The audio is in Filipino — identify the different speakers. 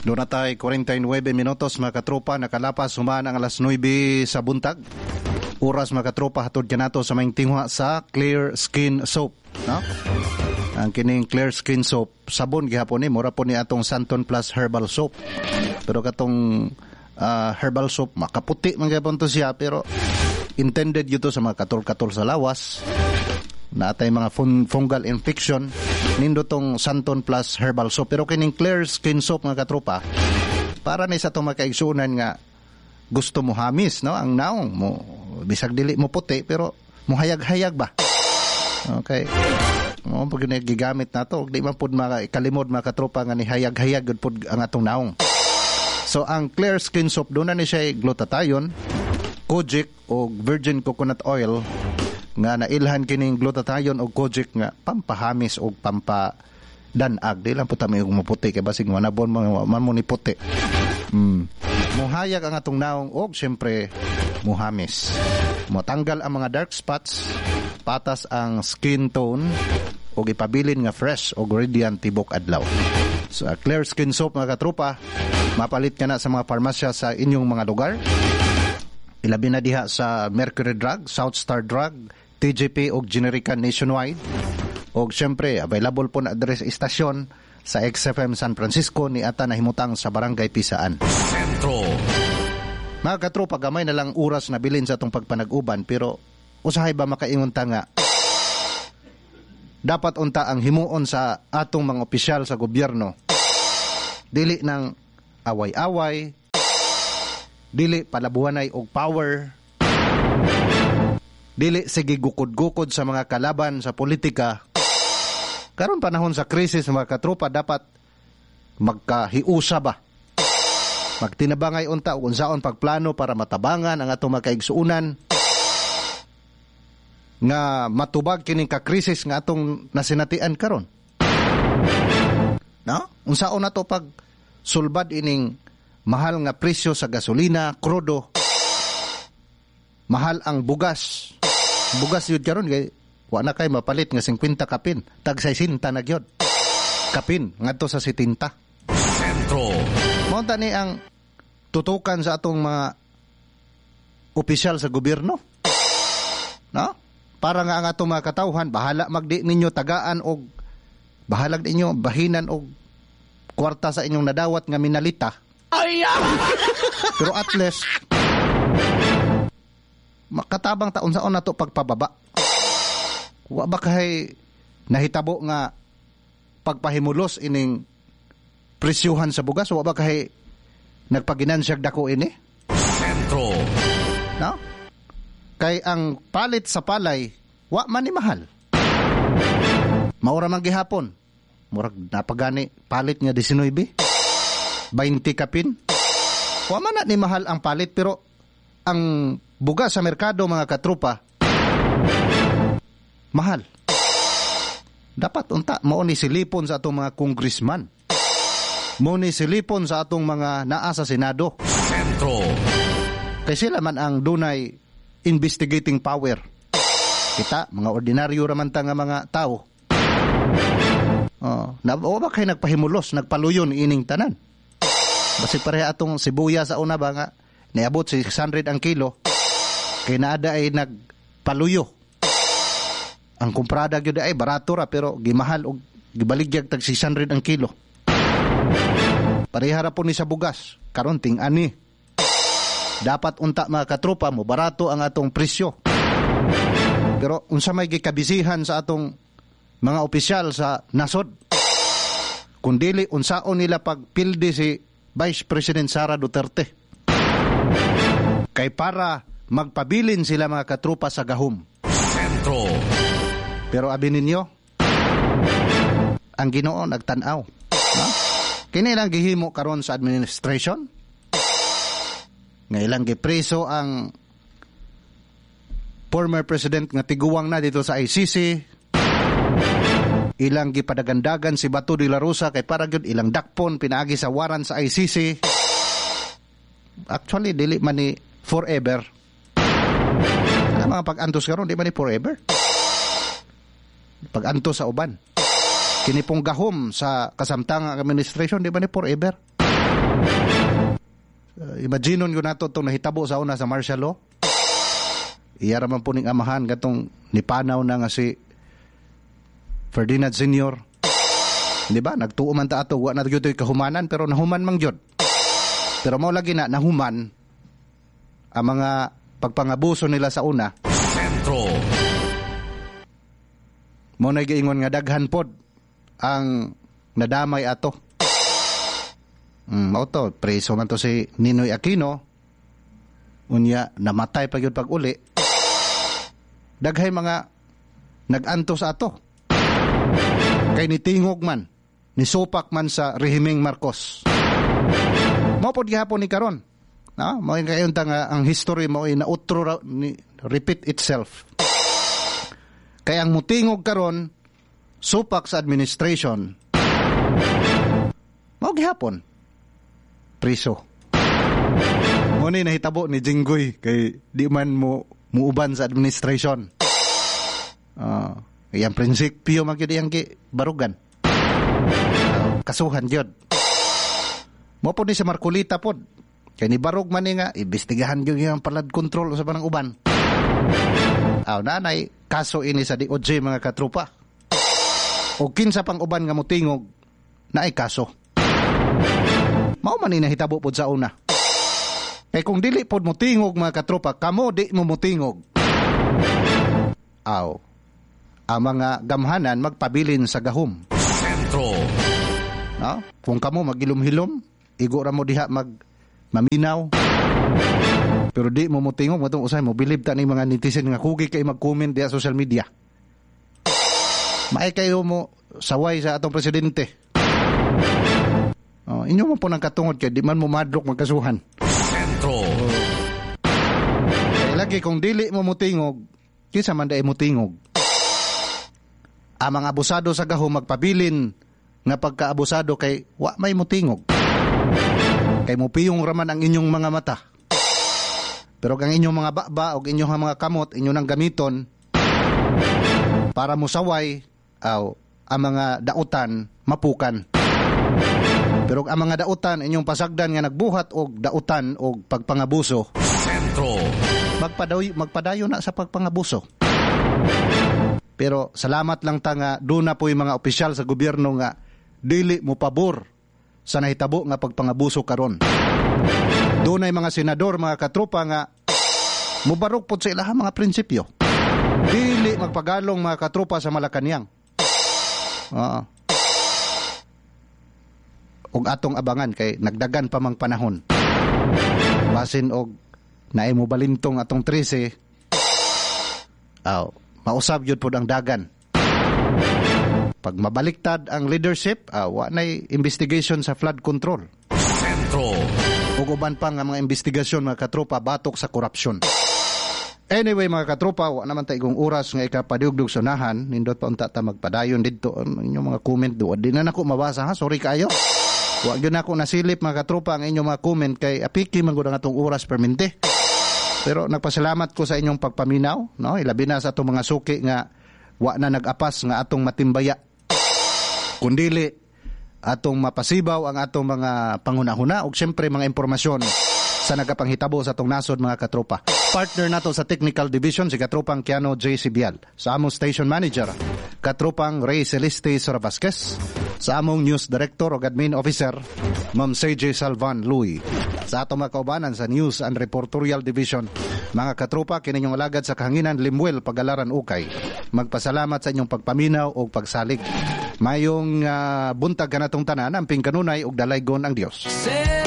Speaker 1: Doon na tayo 49 minutos mga katropa, nakalapas humaan ang alas 9 sa buntag. Oras mga katropa, hatod ka nato sa maing tingwa sa Clear Skin Soap, no? Ang kining Clear Skin Soap, sabon gihapon ni, mura po ni atong Santon Plus Herbal Soap. Pero katong herbal soap, makaputi man gihapon to siya, pero intended yun to sa mga katol-katol sa lawas. Natay mga fungal infection, nindo tong Santon Plus Herbal Soap. Pero kining Clear Skin Soap mga katropa, para ni sa itong makaigsunan nga gusto mo hamis, no? Ang naong mo, bisag dili mo puti, pero mo hayag-hayag ba? Okay. Pag gigamit na to, di man po kalimod mga katropa nga ni hayag-hayag po ang atong naong. So ang Clear Skin Soap, doon na ni siya glutathione, kojic o virgin coconut oil nga nailhan kining glutathione o kojic nga pampahamis o pampadanag. Di lang po tayo yung maputi kaya basig manabon man mo ni puti. Muhayag ang atong naong o siyempre muhamis. Matanggal ang mga dark spots, patas ang skin tone o ipabilin nga fresh o radiant tibok adlaw. So Clear Skin Soap mga katropa, mapalit ka na sa mga parmasya sa inyong mga lugar. Ilabi na diha sa Mercury Drug, South Star Drug, TJP o Generica nationwide. O siyempre, available po na address istasyon sa XFM San Francisco ni ata nahimutang sa Barangay Pisaan. Sentro. Mga katropa, gamay na lang oras na bilin sa itong pagpanag-uban, pero usahay ba makaingon ta nga dapat unta ang himuon sa atong mga opisyal sa gobyerno, dili ng away-away, dili palabuhanay og power, dili sige gukod-gukod sa mga kalaban sa politika. Karon panahon sa krisis mga katropa, dapat magkahiusa ba, magtinabangay unta kung saon pagplano para matabangan ang atong makaigsuunan nga matubag kining ka-krisis nga atong nasinatian karon. No? Unsaon na to pag sulbad ining mahal nga presyo sa gasolina, krudo, mahal ang bugas. Bugas yun karon kay wa na kay mapalit nga 50 kapin, tag 60 na gyud. Kapin ngadto sa 70. Sentro. Mao tani ang tutukan sa atong mga opisyal sa gobyerno. No? Para nga ang atong mga katawhan, bahala magdi ninyo tagaan o bahalag ninyo bahinan o kwarta sa inyong nadawat nga minalita. Pero at least, makatabang taon sa na to pagpababa. Wa ba kay nahitabo nga pagpahimulos ining presyuhan sa bugas? Wa ba kay nagpaginansiyag dako ini? Sentro. No? Kay ang palit sa palay, wa man ni mahal. Maura man gihapon. Murag napagani palit nga 19, 20 kapin. Wa man na ni mahal ang palit, pero ang bugas sa merkado mga katropa, mahal. Dapat unta mao ni silipon sa atong mga congressman. Mao ni silipon sa atong mga naa sa Senado. Sentro. Kay sila man ang dunay investigating power. Kita, mga ordinaryo raman ta nga mga tao. O ba kayo nagpahimulos, nagpaluyon ining tanan? Basi pareha atong sibuya sa una ba nga, niabot 600 ang kilo, kay naada ay nagpaluyo. Ang kumprada gyud ay barato ra, pero gimahal og gibaligyag tag 600 ang kilo. Pareha ra po ni sa bugas, karon ting-ani. Dapat unta mga katropa mo barato ang atong presyo. Pero unsa may gikabisihan sa atong mga opisyal sa nasod, kundili unsaon nila pagpildi si Vice President Sara Duterte, kay para magpabilin sila mga katropa sa gahom. Sentro. Pero abi ninyo, ang Ginoo nagtan-aw, no? Kini lang gihimo karon sa administration. Nga ilang gipreso ang former president nga tiguwang na dito sa ICC. Ilang gipadagandagan si Bato de la Rosa kay para gyud ilang dakpon pinaagi sa waran sa ICC. Actually dili man ni forever. Ang mga pag-antos karon di man ni forever. Pag-antos sa uban. Kini pong gahom sa kasamtangang administration di man ni forever. Imaginon yun nato itong nahitabo sa una sa martial law. Iya raman po ning amahan katong nipanaw na nga si Ferdinand Sr. Di ba? Nagtuo man ta ato, wa na gyud kahumanan pero nahuman mang gyud. Pero mao lagi na nahuman ang mga pagpangabuso nila sa una.
Speaker 2: Sentro.
Speaker 1: Mo na giingon nga daghan pod ang nadamay ato. Mao to, preso man to si Ninoy Aquino. Unya namatay pa gyud pag uli. Daghay mga naganto sa ato. Kay nitingog man, nisupak man sa rehimeng Marcos. Mao pod gihapon ni karon. Mao kayon ta nga ang history mao inautro repeat itself. Kaya ang mutingog karon supak sa administration. Mao gihapon priso. Mo ni nahitabo ni Jinggoy kay di man mo muuban sa administration. Yang prinsipyo magyud yang barugan. Kasuhan gyud. Mo po ni sa Marcolita pod. Kay ni barog man ni nga imbestigahan gyud yung palad control sa panang uban. Nanay kaso ini sa DOJ mga katropa. O kinsa pang uban nga motingog na ay kaso. Mao man ni nahitabo pod sa una. Kay kung dili pod motingog mga katropa, kamo di mo motingog. Ang mga gamhanan magpabilin sa gahom.
Speaker 2: Sentro.
Speaker 1: Kung kamo magilom-hilom, igo ra mo diha maminaw. Pero di mo motingog, matong usay mo bilib ta ni mga netizen nga kugi kay mag-comment diha social media. Maay kayo mo saway sa atong presidente. Inyo mo po nang katungod kay di man mo madlok magkasuhan.
Speaker 2: Sentro.
Speaker 1: Kaya lagi kung dili mo mutingog, kinsa man daay mutingog. Ang mga abusado sa gahom magpabilin nga pagkaabusado kay wa may mutingog. Kay mupiyong raman ang inyong mga mata. Pero ang inyong mga baba o inyong mga kamot, inyong nang gamiton para musaway ang mga dautan mapukan. Pero ang mga dautan inyong pasagdan nga nagbuhat og dautan og pagpangabuso.
Speaker 2: Sentro.
Speaker 1: Magpadayo na sa pagpangabuso. Pero salamat lang ta nga doon na po yung mga opisyal sa gobyerno nga dili mo pabor sa nahitabo nga pagpangabuso karon. Doon ay mga senador, mga katropa nga mubarok po sa ilahang mga prinsipyo. Dili magpagalong mga katropa sa Malacañang. Og atong abangan kay nagdagan pa mang panahon. Basin og naay mo balintong atong 13. Mausab yun po ang dagan. Pag mabaliktad ang leadership, wa na'y investigation sa flood control.
Speaker 2: Sentro.
Speaker 1: Ug uban pa nga mga investigasyon mga katropa batok sa korupsyon. Anyway mga katropa, wa naman ta igong oras nga ikapadugdog sunahan, nindot pa unta ta magpadayon didto inyong mga comment do. Di na nako mabasa ha, sorry kayo. Wa gyud nako nasilip mga katropa ang inyong mga comment kay apiki man gud ang atong oras permente. Pero nagpasalamat ko sa inyong pagpaminaw, no? Ilabi na sa atong mga suki nga wa na nag-apas nga atong matimbaya. Kundili atong mapasibaw ang atong mga pangunahuna ug syempre mga impormasyon sa nagapanghitabo sa atong nasod mga katropa. Partner nato sa Technical Division si Katropang Kiano J. Sibial. Sa among Station Manager, Katropang Ray Celeste Sora Vasquez. Sa among News Director o Admin Officer, Ma'am CJ Salvan Louie. Sa atong mga kaubanan sa News and Reportorial Division, mga katropa, kininyong alagad sa kahanginan Limuel, Pagalaran, Ukay. Magpasalamat sa inyong pagpaminaw o pagsalig. Mayong buntag kanatong tanan, ang pingkanunay o dalaygon ang Dios.